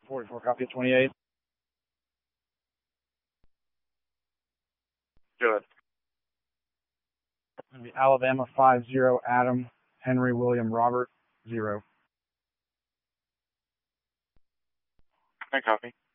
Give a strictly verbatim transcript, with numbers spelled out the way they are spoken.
forty-four, copy at twenty-eight. Good. Going to be Alabama five zero, Adam, Henry, William, Robert, zero. I copy.